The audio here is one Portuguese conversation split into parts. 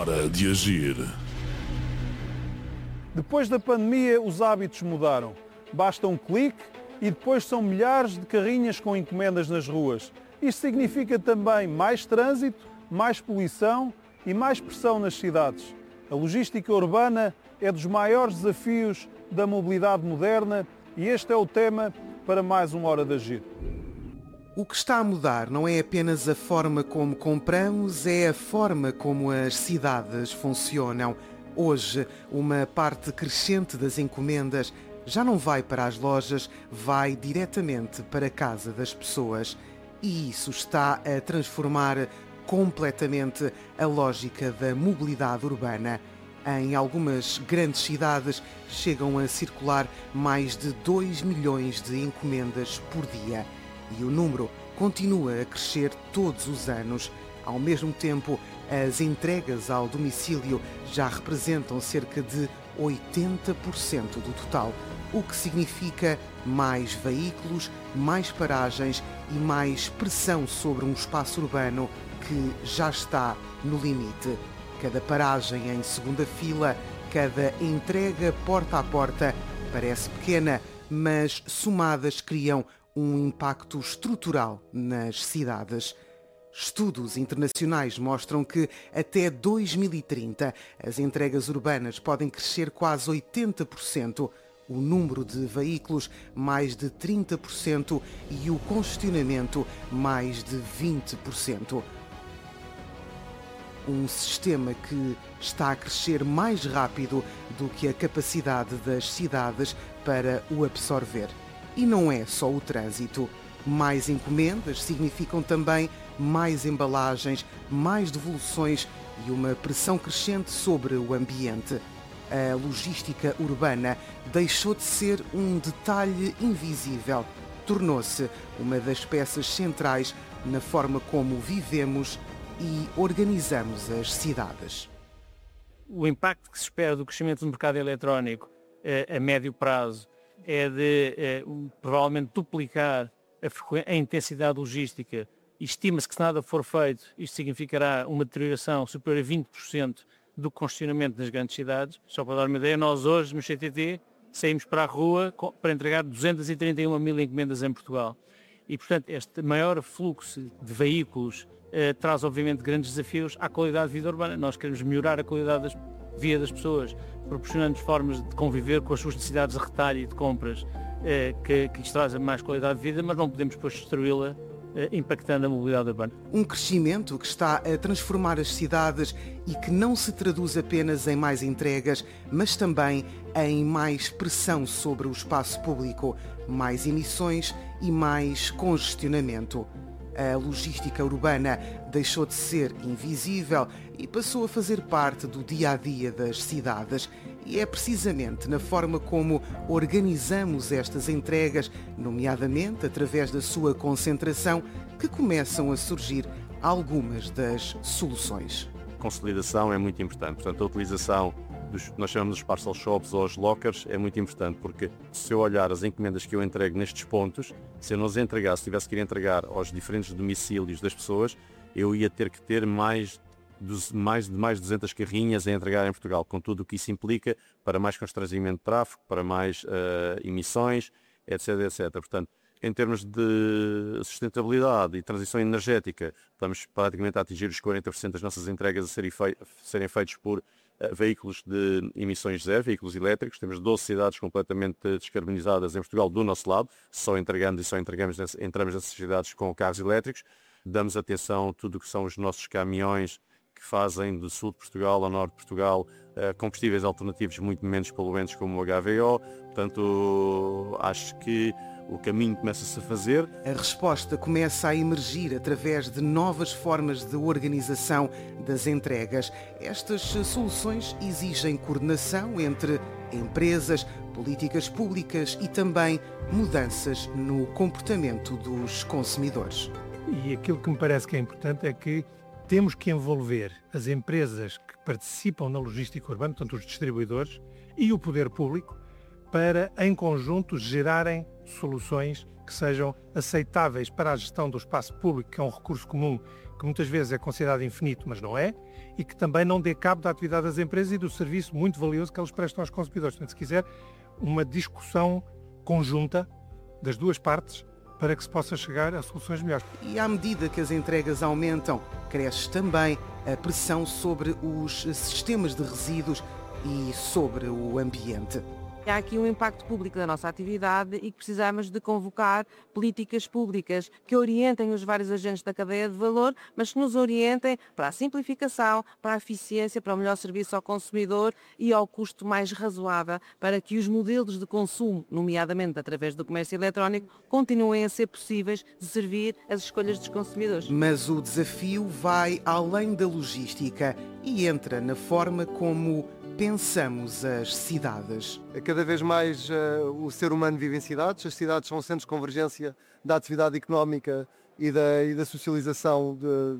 Hora de agir. Depois da pandemia, os hábitos mudaram. Basta um clique e depois são milhares de carrinhas com encomendas nas ruas. Isto significa também mais trânsito, mais poluição e mais pressão nas cidades. A logística urbana é dos maiores desafios da mobilidade moderna e este é o tema para mais uma Hora de agir. O que está a mudar não é apenas a forma como compramos, é a forma como as cidades funcionam. Hoje, uma parte crescente das encomendas já não vai para as lojas, vai diretamente para a casa das pessoas. E isso está a transformar completamente a lógica da mobilidade urbana. Em algumas grandes cidades chegam a circular mais de 2 milhões de encomendas por dia. E o número continua a crescer todos os anos. Ao mesmo tempo, as entregas ao domicílio já representam cerca de 80% do total, o que significa mais veículos, mais paragens e mais pressão sobre um espaço urbano que já está no limite. Cada paragem em segunda fila, cada entrega porta a porta parece pequena, mas somadas criam um impacto estrutural nas cidades. Estudos internacionais mostram que até 2030 as entregas urbanas podem crescer quase 80%, o número de veículos mais de 30% e o congestionamento mais de 20%. Um sistema que está a crescer mais rápido do que a capacidade das cidades para o absorver. E não é só o trânsito. Mais encomendas significam também mais embalagens, mais devoluções e uma pressão crescente sobre o ambiente. A logística urbana deixou de ser um detalhe invisível, tornou-se uma das peças centrais na forma como vivemos e organizamos as cidades. O impacto que se espera do crescimento do mercado eletrónico a médio prazo é de provavelmente duplicar a intensidade logística. Estima-se que se nada for feito, isto significará uma deterioração superior a 20% do congestionamento nas grandes cidades. Só para dar uma ideia, nós hoje no CTT saímos para a rua para entregar 231 mil encomendas em Portugal. E, portanto, este maior fluxo de veículos traz, obviamente, grandes desafios à qualidade de vida urbana. Nós queremos melhorar a qualidade de vida das pessoas, proporcionando formas de conviver com as suas necessidades de retalho e de compras que lhes trazem mais qualidade de vida, mas não podemos depois destruí-la impactando a mobilidade urbana. Um crescimento que está a transformar as cidades e que não se traduz apenas em mais entregas, mas também em mais pressão sobre o espaço público, mais emissões e mais congestionamento. A logística urbana deixou de ser invisível e passou a fazer parte do dia-a-dia das cidades. E é precisamente na forma como organizamos estas entregas, nomeadamente através da sua concentração, que começam a surgir algumas das soluções. A consolidação é muito importante. Portanto, a utilização nós chamamos dos parcel shops ou os lockers, é muito importante, porque se eu olhar as encomendas que eu entrego nestes pontos, se eu não as entregasse, se tivesse que ir entregar aos diferentes domicílios das pessoas, eu ia ter que ter mais de 200 carrinhas a entregar em Portugal, com tudo o que isso implica para mais constrangimento de tráfego, para mais emissões, etc, etc. Portanto, em termos de sustentabilidade e transição energética, estamos praticamente a atingir os 40% das nossas entregas a serem feitos por veículos de emissões zero, veículos elétricos. Temos 12 cidades completamente descarbonizadas em Portugal do nosso lado, entramos nessas cidades com carros elétricos. Damos atenção a tudo o que são os nossos caminhões que fazem do sul de Portugal ao norte de Portugal combustíveis alternativos muito menos poluentes como o HVO. Portanto, acho que o caminho começa-se a fazer. A resposta começa a emergir através de novas formas de organização das entregas. Estas soluções exigem coordenação entre empresas, políticas públicas e também mudanças no comportamento dos consumidores. E aquilo que me parece que é importante é que temos que envolver as empresas que participam na logística urbana, portanto os distribuidores, e o poder público, para, em conjunto, gerarem soluções que sejam aceitáveis para a gestão do espaço público, que é um recurso comum que muitas vezes é considerado infinito, mas não é, e que também não dê cabo da atividade das empresas e do serviço muito valioso que eles prestam aos consumidores. Portanto, se quiser, uma discussão conjunta das duas partes para que se possa chegar a soluções melhores. E à medida que as entregas aumentam, cresce também a pressão sobre os sistemas de resíduos e sobre o ambiente. Há aqui um impacto público da nossa atividade e que precisamos de convocar políticas públicas que orientem os vários agentes da cadeia de valor, mas que nos orientem para a simplificação, para a eficiência, para o melhor serviço ao consumidor e ao custo mais razoável, para que os modelos de consumo, nomeadamente através do comércio eletrónico, continuem a ser possíveis de servir às escolhas dos consumidores. Mas o desafio vai além da logística e entra na forma como pensamos as cidades. Cada vez mais o ser humano vive em cidades, as cidades são centros de convergência da atividade económica e da socialização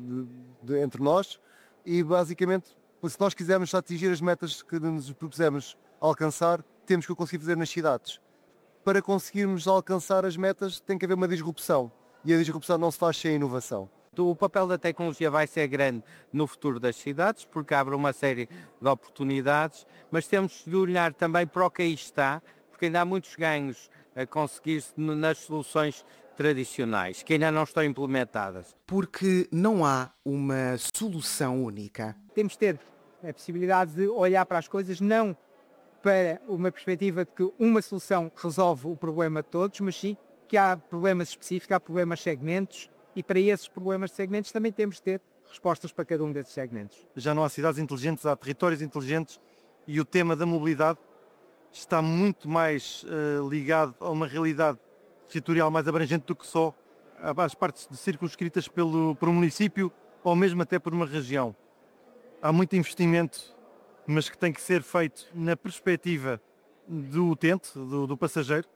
entre nós e basicamente, se nós quisermos atingir as metas que nos propusemos alcançar, temos que o conseguir fazer nas cidades. Para conseguirmos alcançar as metas tem que haver uma disrupção e a disrupção não se faz sem inovação. O papel da tecnologia vai ser grande no futuro das cidades, porque abre uma série de oportunidades, mas temos de olhar também para o que aí está, porque ainda há muitos ganhos a conseguir-se nas soluções tradicionais, que ainda não estão implementadas. Porque não há uma solução única. Temos de ter a possibilidade de olhar para as coisas não para uma perspectiva de que uma solução resolve o problema de todos, mas sim que há problemas específicos, há problemas segmentos, e para esses problemas de segmentos também temos de ter respostas para cada um desses segmentos. Já não há cidades inteligentes, há territórios inteligentes e o tema da mobilidade está muito mais ligado a uma realidade territorial mais abrangente do que só as partes de circunscritas por um município ou mesmo até por uma região. Há muito investimento, mas que tem que ser feito na perspectiva do utente, do passageiro,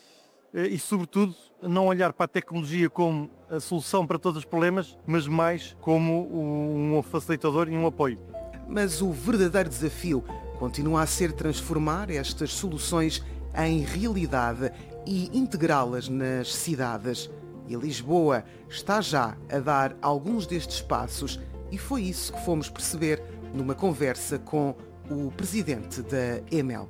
e, sobretudo, não olhar para a tecnologia como a solução para todos os problemas, mas mais como um facilitador e um apoio. Mas o verdadeiro desafio continua a ser transformar estas soluções em realidade e integrá-las nas cidades. E Lisboa está já a dar alguns destes passos e foi isso que fomos perceber numa conversa com o presidente da EMEL.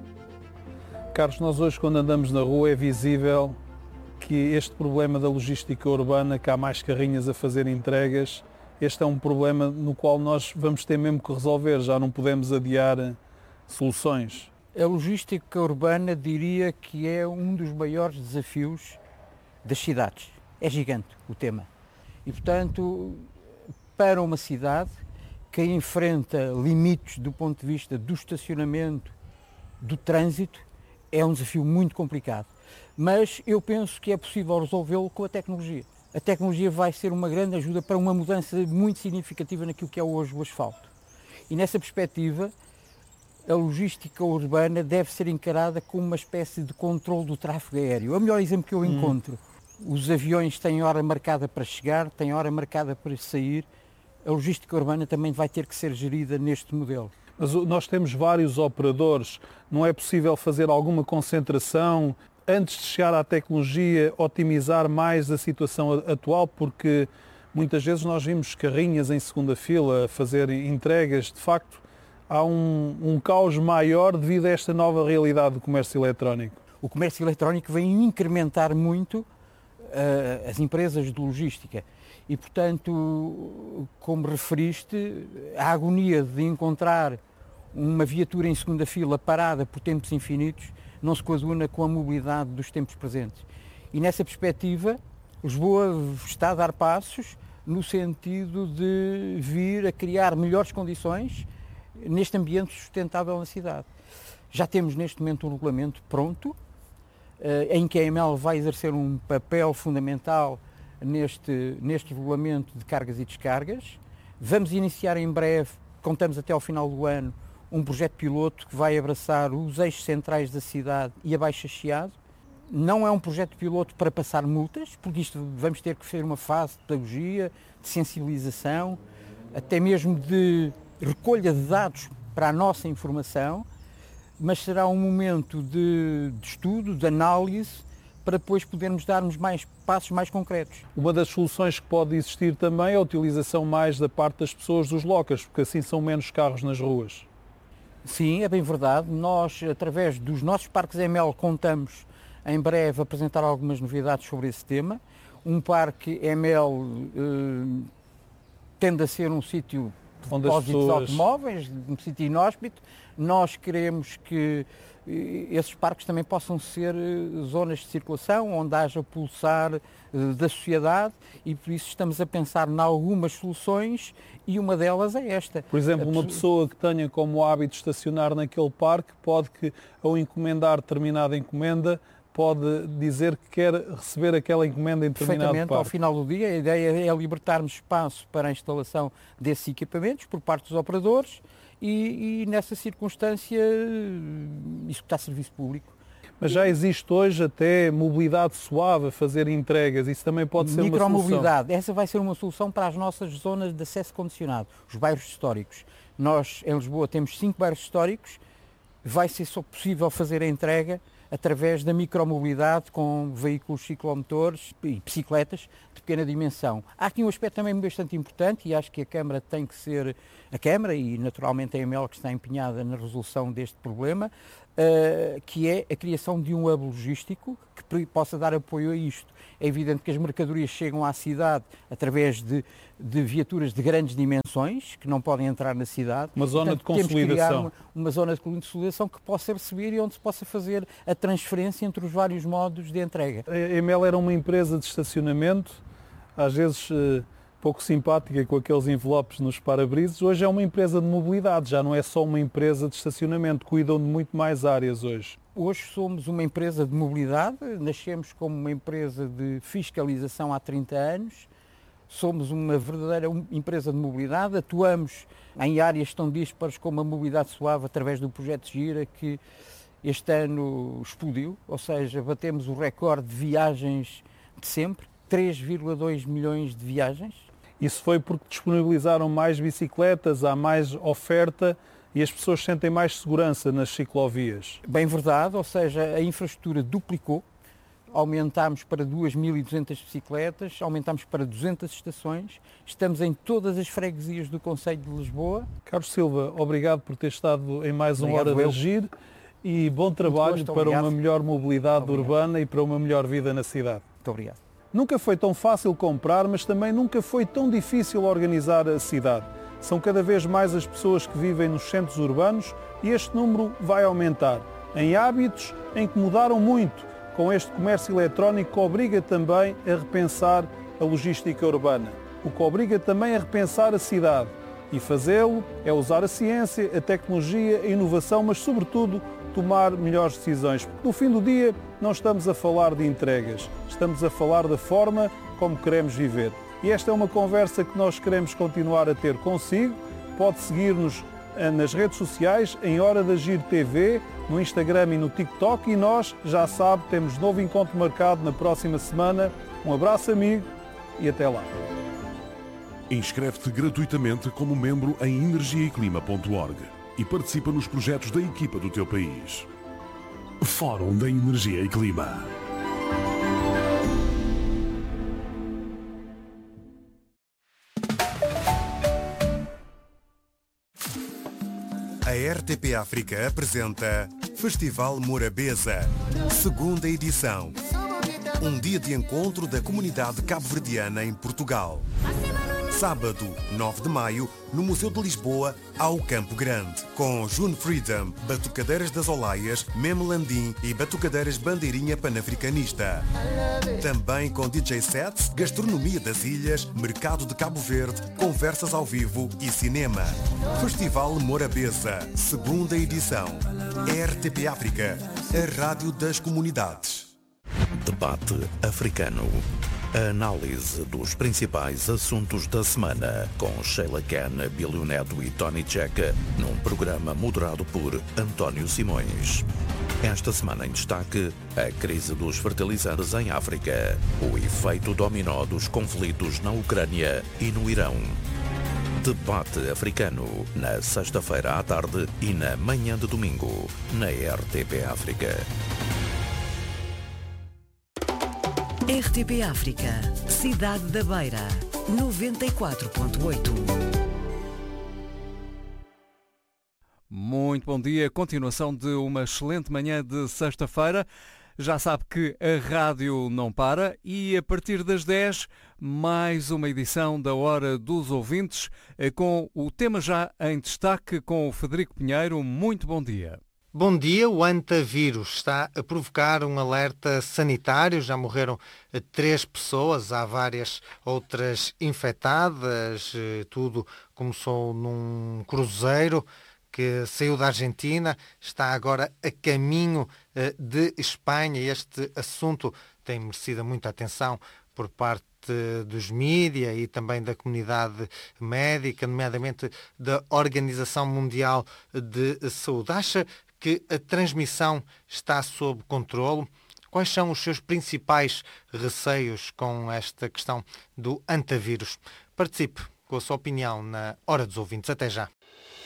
Carlos, nós hoje quando andamos na rua é visível que este problema da logística urbana, que há mais carrinhas a fazer entregas, este é um problema no qual nós vamos ter mesmo que resolver, já não podemos adiar soluções. A logística urbana diria que é um dos maiores desafios das cidades. É gigante o tema. E, portanto, para uma cidade que enfrenta limites do ponto de vista do estacionamento, do trânsito, é um desafio muito complicado. Mas eu penso que é possível resolvê-lo com a tecnologia. A tecnologia vai ser uma grande ajuda para uma mudança muito significativa naquilo que é hoje o asfalto. E nessa perspectiva, a logística urbana deve ser encarada como uma espécie de controle do tráfego aéreo. É o melhor exemplo que eu encontro. Os aviões têm hora marcada para chegar, têm hora marcada para sair. A logística urbana também vai ter que ser gerida neste modelo. Mas nós temos vários operadores, não é possível fazer alguma concentração antes de chegar à tecnologia, otimizar mais a situação atual, porque muitas vezes nós vimos carrinhas em segunda fila a fazer entregas, de facto há um caos maior devido a esta nova realidade do comércio eletrónico. O comércio eletrónico vem incrementar muito as empresas de logística e, portanto, como referiste, a agonia de encontrar uma viatura em segunda fila parada por tempos infinitos não se coaduna com a mobilidade dos tempos presentes. E nessa perspectiva, Lisboa está a dar passos no sentido de vir a criar melhores condições neste ambiente sustentável na cidade. Já temos neste momento um regulamento pronto, em que a EMEL vai exercer um papel fundamental neste regulamento de cargas e descargas. Vamos iniciar em breve, contamos até ao final do ano, um projeto piloto que vai abraçar os eixos centrais da cidade e a Baixa Chiado. Não é um projeto piloto para passar multas, porque isto vamos ter que fazer uma fase de pedagogia, de sensibilização, até mesmo de recolha de dados para a nossa informação, mas será um momento de estudo, de análise, para depois podermos darmos passos mais concretos. Uma das soluções que pode existir também é a utilização mais da parte das pessoas dos lockers, porque assim são menos carros nas ruas. Sim, é bem verdade. Nós, através dos nossos parques ML, contamos em breve apresentar algumas novidades sobre esse tema. Um parque ML tende a ser um sítio de depósitos automóveis, um sítio inóspito. Nós queremos que esses parques também possam ser zonas de circulação, onde haja pulsar da sociedade, e por isso estamos a pensar em algumas soluções, e uma delas é esta. Por exemplo, uma pessoa que tenha como hábito estacionar naquele parque pode que, ao encomendar determinada encomenda, pode dizer que quer receber aquela encomenda em determinado parque. Ao final do dia, a ideia é libertarmos espaço para a instalação desses equipamentos por parte dos operadores, e nessa circunstância executar serviço público. Mas já existe hoje até mobilidade suave a fazer entregas, isso também pode ser uma solução. Micromobilidade, essa vai ser uma solução para as nossas zonas de acesso condicionado, os bairros históricos. Nós, em Lisboa, temos 5 bairros históricos, vai ser só possível fazer a entrega através da micromobilidade com veículos ciclomotores e bicicletas de pequena dimensão. Há aqui um aspecto também bastante importante, e acho que a Câmara tem que ser, a Câmara e naturalmente a EML, que está empenhada na resolução deste problema, que é a criação de um hub logístico que possa dar apoio a isto. É evidente que as mercadorias chegam à cidade através de viaturas de grandes dimensões, que não podem entrar na cidade. Uma zona de consolidação. Temos que criar uma zona de consolidação que possa receber e onde se possa fazer a transferência entre os vários modos de entrega. A EML era uma empresa de estacionamento, às vezes pouco simpática, com aqueles envelopes nos para-brises. Hoje é uma empresa de mobilidade, já não é só uma empresa de estacionamento, cuidam de muito mais áreas hoje. Hoje somos uma empresa de mobilidade, nascemos como uma empresa de fiscalização há 30 anos, somos uma verdadeira empresa de mobilidade, atuamos em áreas tão dispares como a mobilidade suave através do projeto Gira, que este ano explodiu, ou seja, batemos o recorde de viagens de sempre, 3,2 milhões de viagens. Isso foi porque disponibilizaram mais bicicletas, há mais oferta e as pessoas sentem mais segurança nas ciclovias. Bem verdade, ou seja, a infraestrutura duplicou, aumentámos para 2.200 bicicletas, aumentámos para 200 estações, estamos em todas as freguesias do concelho de Lisboa. Carlos Silva, obrigado por ter estado em mais uma Hora de Agir e bom trabalho para uma melhor mobilidade urbana e para uma melhor vida na cidade. Muito obrigado. Nunca foi tão fácil comprar, mas também nunca foi tão difícil organizar a cidade. São cada vez mais as pessoas que vivem nos centros urbanos e este número vai aumentar. Em hábitos em que mudaram muito, com este comércio eletrónico que obriga também a repensar a logística urbana. O que obriga também a repensar a cidade. E fazê-lo é usar a ciência, a tecnologia, a inovação, mas sobretudo tomar melhores decisões. Porque no fim do dia não estamos a falar de entregas, estamos a falar da forma como queremos viver. E esta é uma conversa que nós queremos continuar a ter consigo. Pode seguir-nos nas redes sociais, em Hora de Agir TV, no Instagram e no TikTok. E nós, já sabe, temos novo encontro marcado na próxima semana. Um abraço, amigo, e até lá. Inscreve-te gratuitamente como membro em energiaeclima.org e participa nos projetos da equipa do teu país. Fórum da Energia e Clima. A RTP África apresenta Festival Morabeza, segunda edição. Um dia de encontro da comunidade cabo-verdiana em Portugal. Sábado, 9 de maio, no Museu de Lisboa, ao Campo Grande, com June Freedom, Batucadeiras das Olaias, Mem Landim e Batucadeiras Bandeirinha Panafricanista. Também com DJ sets, gastronomia das ilhas, mercado de Cabo Verde, conversas ao vivo e cinema. Festival Morabeza, segunda edição. RTP África, a rádio das comunidades. Debate africano. A análise dos principais assuntos da semana com Sheila Khan, Bílio Neto e Tony Checa, num programa moderado por António Simões. Esta semana em destaque, a crise dos fertilizantes em África, o efeito dominó dos conflitos na Ucrânia e no Irão. Debate Africano, na sexta-feira à tarde e na manhã de domingo, na RTP África. RTP África, Cidade da Beira, 94.8. Muito bom dia, continuação de uma excelente manhã de sexta-feira. Já sabe que a rádio não para e a partir das 10, mais uma edição da Hora dos Ouvintes, com o tema já em destaque com o Frederico Pinheiro. Muito bom dia. Bom dia. O antavírus está a provocar um alerta sanitário. Já morreram 3 pessoas, há várias outras infectadas. Tudo começou num cruzeiro que saiu da Argentina, está agora a caminho de Espanha. Este assunto tem merecido muita atenção por parte dos mídia e também da comunidade médica, nomeadamente da Organização Mundial de Saúde. Acha que a transmissão está sob controlo? Quais são os seus principais receios com esta questão do antavírus? Participe com a sua opinião na Hora dos Ouvintes. Até já.